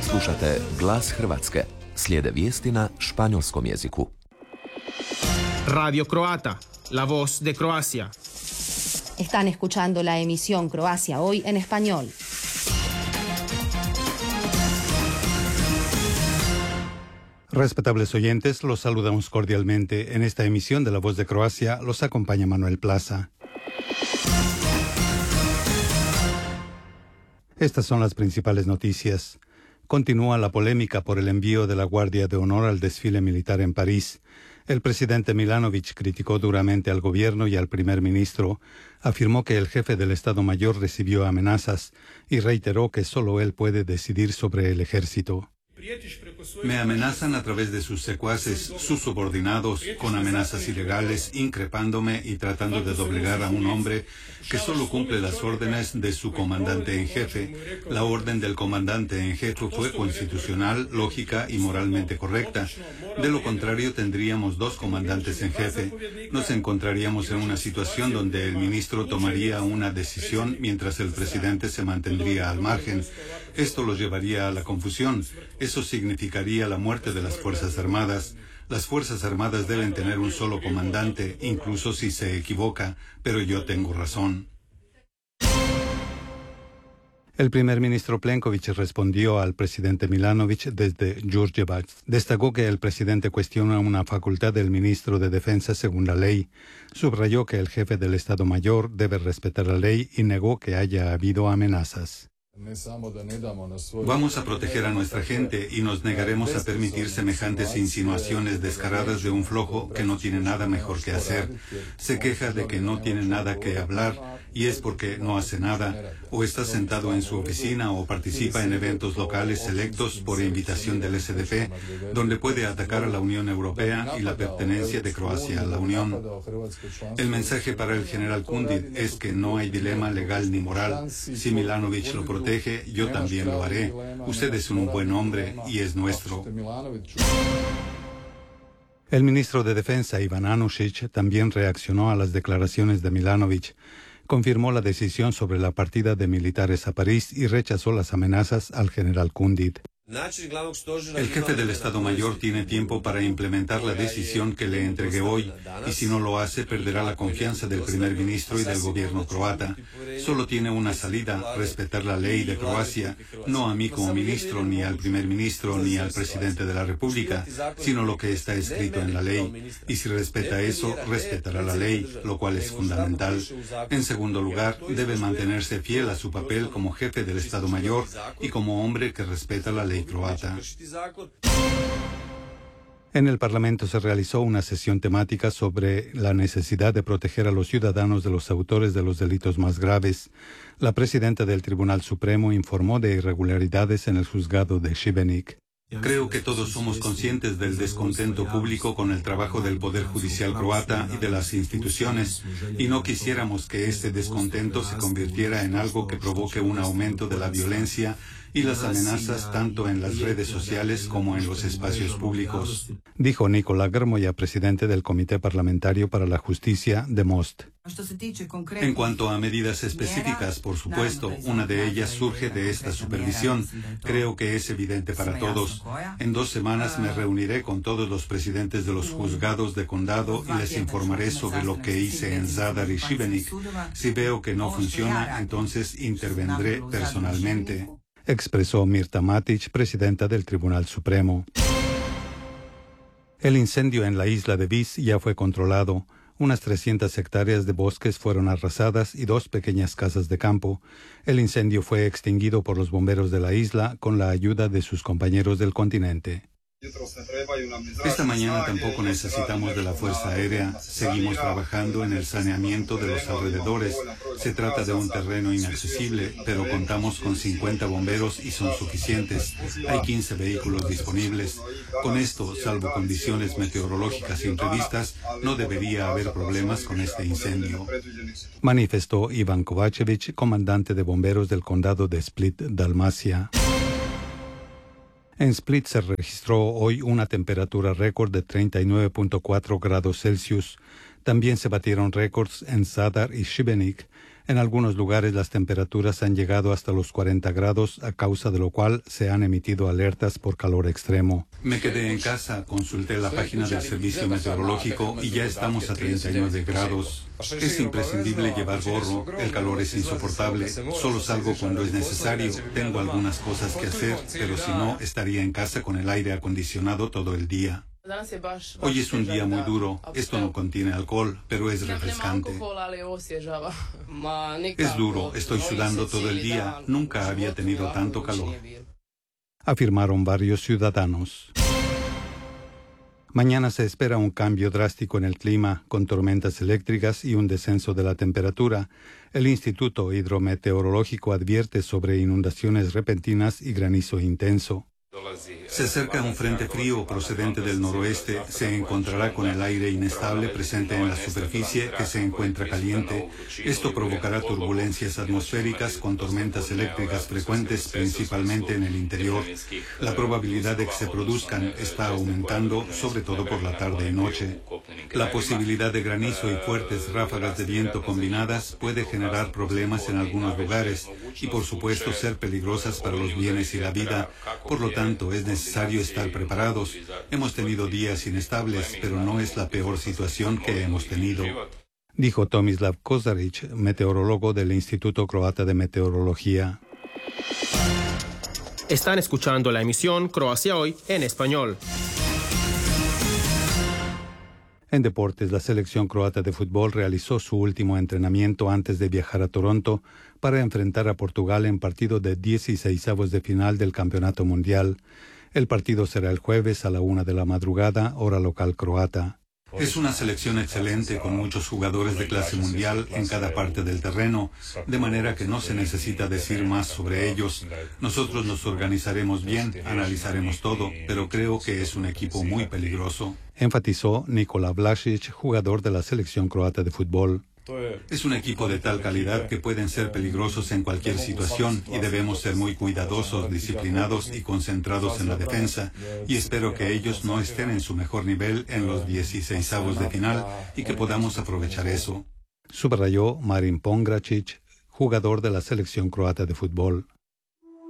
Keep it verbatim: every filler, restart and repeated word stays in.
Slušate Glas Hrvatske. Slijede vijesti na španjolskom jeziku. Radio Croata, la voz de Croacia. Están escuchando la emisión Croacia Hoy en español. Respetables oyentes, los saludamos cordialmente. En esta emisión de La Voz de Croacia los acompaña Manuel Plaza. Estas son las principales noticias. Continúa la polémica por el envío de la Guardia de Honor al desfile militar en París. El presidente Milanović criticó duramente al gobierno y al primer ministro, afirmó que el jefe del Estado Mayor recibió amenazas y reiteró que solo él puede decidir sobre el ejército. Me amenazan a través de sus secuaces, sus subordinados, con amenazas ilegales, increpándome y tratando de doblegar a un hombre que solo cumple las órdenes de su comandante en jefe. La orden del comandante en jefe fue constitucional, lógica y moralmente correcta. De lo contrario, tendríamos dos comandantes en jefe. Nos encontraríamos en una situación donde el ministro tomaría una decisión mientras el presidente se mantendría al margen. Esto lo llevaría a la confusión. Eso significaría la muerte de las Fuerzas Armadas. Las Fuerzas Armadas deben tener un solo comandante, incluso si se equivoca, pero yo tengo razón. El primer ministro Plenković respondió al presidente Milanović desde Đurđevac. Destacó que el presidente cuestiona una facultad del ministro de Defensa según la ley. Subrayó que el jefe del Estado Mayor debe respetar la ley y negó que haya habido amenazas. Vamos a proteger a nuestra gente y nos negaremos a permitir semejantes insinuaciones descaradas de un flojo que no tiene nada mejor que hacer. Se queja de que no tiene nada que hablar y es porque no hace nada, o está sentado en su oficina o participa en eventos locales selectos por invitación del S D P, donde puede atacar a la Unión Europea y la pertenencia de Croacia a la Unión. El mensaje para el general Kundit es que no hay dilema legal ni moral. Si Milanović lo protege, yo también lo haré. Usted es un buen hombre y es nuestro. El ministro de Defensa, Ivan Anušić, también reaccionó a las declaraciones de Milanović. Confirmó la decisión sobre la partida de militares a París y rechazó las amenazas al general Kundit. El jefe del Estado Mayor tiene tiempo para implementar la decisión que le entregué hoy, y si no lo hace, perderá la confianza del primer ministro y del gobierno croata. Solo tiene una salida, respetar la ley de Croacia, no a mí como ministro, ni al primer ministro, ni al presidente de la República, sino lo que está escrito en la ley. Y si respeta eso, respetará la ley, lo cual es fundamental. En segundo lugar, debe mantenerse fiel a su papel como jefe del Estado Mayor y como hombre que respeta la ley croata. En el Parlamento se realizó una sesión temática sobre la necesidad de proteger a los ciudadanos de los autores de los delitos más graves. La presidenta del Tribunal Supremo informó de irregularidades en el juzgado de Šibenik. Creo que todos somos conscientes del descontento público con el trabajo del Poder Judicial croata y de las instituciones, y no quisiéramos que este descontento se convirtiera en algo que provoque un aumento de la violencia y las amenazas tanto en las redes sociales como en los espacios públicos, dijo Nikola Grmoja, presidente del Comité Parlamentario para la Justicia de Most. En cuanto a medidas específicas, por supuesto, una de ellas surge de esta supervisión. Creo que es evidente para todos. En dos semanas me reuniré con todos los presidentes de los juzgados de condado y les informaré sobre lo que hice en Zadar y Šibenik. Si veo que no funciona, entonces intervendré personalmente, expresó Mirta Matić, presidenta del Tribunal Supremo. El incendio en la isla de Vis ya fue controlado. Unas trescientas hectáreas de bosques fueron arrasadas y dos pequeñas casas de campo. El incendio fue extinguido por los bomberos de la isla con la ayuda de sus compañeros del continente. Esta mañana tampoco necesitamos de la Fuerza Aérea. Seguimos trabajando en el saneamiento de los alrededores. Se trata de un terreno inaccesible, pero contamos con cincuenta bomberos y son suficientes. Hay quince vehículos disponibles. Con esto, salvo condiciones meteorológicas imprevistas, no debería haber problemas con este incendio, manifestó Ivan Kovačević, comandante de bomberos del condado de Split, Dalmacia. En Split se registró hoy una temperatura récord de treinta y nueve punto cuatro grados Celsius. También se batieron récords en Zadar y Šibenik. En algunos lugares las temperaturas han llegado hasta los cuarenta grados, a causa de lo cual se han emitido alertas por calor extremo. Me quedé en casa, consulté la página del servicio meteorológico y ya estamos a treinta y nueve grados. Es imprescindible llevar gorro, el calor es insoportable, solo salgo cuando es necesario, tengo algunas cosas que hacer, pero si no, estaría en casa con el aire acondicionado todo el día. Hoy es un día muy duro, esto no contiene alcohol, pero es refrescante. Es duro, estoy sudando todo el día, nunca había tenido tanto calor, afirmaron varios ciudadanos. Mañana se espera un cambio drástico en el clima, con tormentas eléctricas y un descenso de la temperatura. El Instituto Hidrometeorológico advierte sobre inundaciones repentinas y granizo intenso. Se acerca un frente frío procedente del noroeste, se encontrará con el aire inestable presente en la superficie que se encuentra caliente. Esto provocará turbulencias atmosféricas con tormentas eléctricas frecuentes, principalmente en el interior. La probabilidad de que se produzcan está aumentando, sobre todo por la tarde y noche. La posibilidad de granizo y fuertes ráfagas de viento combinadas puede generar problemas en algunos lugares y, por supuesto, ser peligrosas para los bienes y la vida. Por lo tanto, es necesario estar preparados. Hemos tenido días inestables, pero no es la peor situación que hemos tenido, dijo Tomislav Kozaric, meteorólogo del Instituto Croata de Meteorología. Están escuchando la emisión Croacia Hoy en español. En deportes, la selección croata de fútbol realizó su último entrenamiento antes de viajar a Toronto para enfrentar a Portugal en partido de dieciseisavos de final del Campeonato Mundial. El partido será el jueves a la una de la madrugada, hora local croata. Es una selección excelente con muchos jugadores de clase mundial en cada parte del terreno, de manera que no se necesita decir más sobre ellos. Nosotros nos organizaremos bien, analizaremos todo, pero creo que es un equipo muy peligroso, enfatizó Nikola Vlašić, jugador de la selección croata de fútbol. Es un equipo de tal calidad que pueden ser peligrosos en cualquier situación y debemos ser muy cuidadosos, disciplinados y concentrados en la defensa, y espero que ellos no estén en su mejor nivel en los dieciseisavos de final y que podamos aprovechar eso, subrayó Marin Pongracic, jugador de la selección croata de fútbol.